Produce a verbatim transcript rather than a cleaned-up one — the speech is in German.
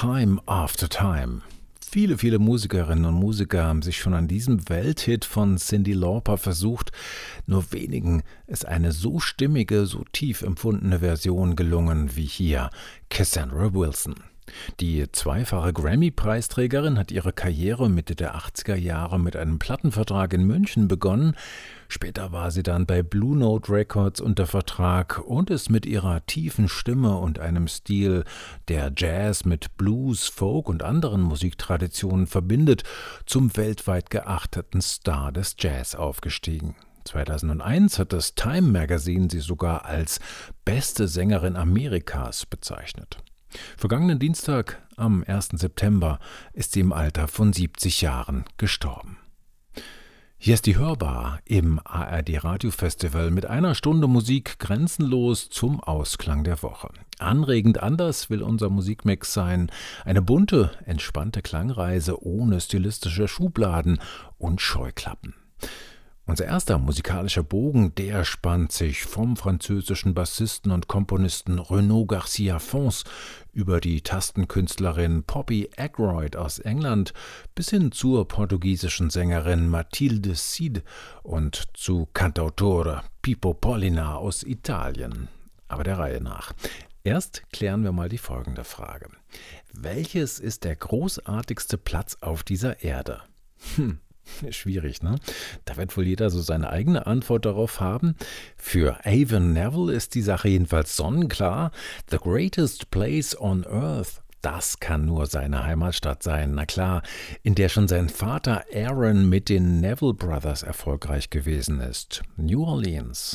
Time After Time. Viele, viele Musikerinnen und Musiker haben sich schon an diesem Welthit von Cyndi Lauper versucht. Nur wenigen ist eine so stimmige, so tief empfundene Version gelungen wie hier Cassandra Wilson. Die zweifache Grammy-Preisträgerin hat ihre Karriere Mitte der achtziger Jahre mit einem Plattenvertrag in München begonnen. Später war sie dann bei Blue Note Records unter Vertrag und ist mit ihrer tiefen Stimme und einem Stil, der Jazz mit Blues, Folk und anderen Musiktraditionen verbindet, zum weltweit geachteten Star des Jazz aufgestiegen. zweitausendeins hat das Time Magazine sie sogar als beste Sängerin Amerikas bezeichnet. Vergangenen Dienstag, am ersten September, ist sie im Alter von siebzig Jahren gestorben. Hier ist die Hörbar im A R D Radiofestival mit einer Stunde Musik grenzenlos zum Ausklang der Woche. Anregend anders will unser Musikmix sein. Eine bunte, entspannte Klangreise ohne stilistische Schubladen und Scheuklappen. Unser erster musikalischer Bogen, der spannt sich vom französischen Bassisten und Komponisten Renaud Garcia Fons über die Tastenkünstlerin Poppy Ackroyd aus England bis hin zur portugiesischen Sängerin Mathilde Cid und zu Cantautore Pippo Pollina aus Italien. Aber der Reihe nach. Erst klären wir mal die folgende Frage. Welches ist der großartigste Platz auf dieser Erde? Hm. Schwierig, ne? Da wird wohl jeder so seine eigene Antwort darauf haben. Für Avon Neville ist die Sache jedenfalls sonnenklar. The greatest place on earth, das kann nur seine Heimatstadt sein. Na klar, in der schon sein Vater Aaron mit den Neville Brothers erfolgreich gewesen ist. New Orleans.